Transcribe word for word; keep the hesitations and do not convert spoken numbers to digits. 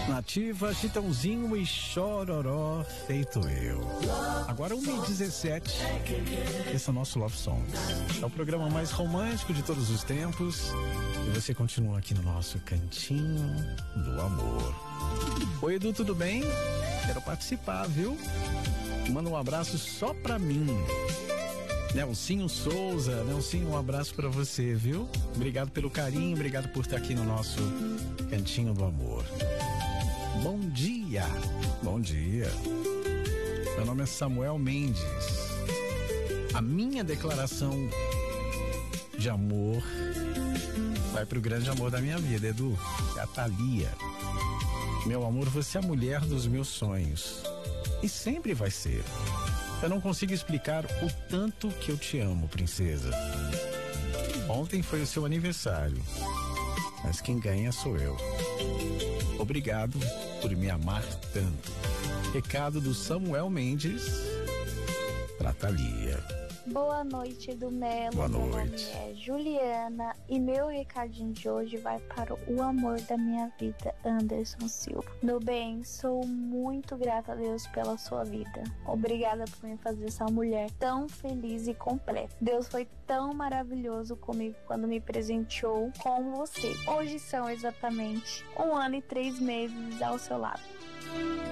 Nativa, Chitãozinho e Chororó, feito eu. Agora uma e dezessete. Esse é o nosso Love Songs. É o programa mais romântico de todos os tempos. E você continua aqui no nosso Cantinho do Amor. Oi, Edu, tudo bem? Quero participar, viu? Manda um abraço só pra mim. Nelsinho Souza, Nelsinho, um abraço pra você, viu? Obrigado pelo carinho, obrigado por estar aqui no nosso Cantinho do Amor. Bom dia, bom dia. Meu nome é Samuel Mendes. A minha declaração de amor vai pro grande amor da minha vida, Edu, é a Thalia. Meu amor, você é a mulher dos meus sonhos e sempre vai ser. Eu não consigo explicar o tanto que eu te amo, princesa. Ontem foi o seu aniversário, mas quem ganha sou eu. Obrigado por me amar tanto. Recado do Samuel Mendes pra Thalia. Boa noite, do Melo. Boa Meu noite. nome é Juliana e meu recadinho de hoje vai para o amor da minha vida, Anderson Silva. Meu bem, sou muito grata a Deus pela sua vida. Obrigada por me fazer essa mulher tão feliz e completa. Deus foi tão maravilhoso comigo quando me presenteou com você. Hoje são exatamente um ano e três meses ao seu lado.